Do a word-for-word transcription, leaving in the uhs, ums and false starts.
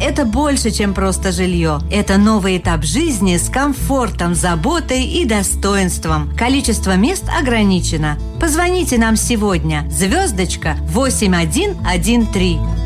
это больше, чем просто жилье. Это новый этап жизни с комфортом, заботой и достоинством. Количество мест ограничено. Позвоните нам сегодня. Звездочка восемь один один три.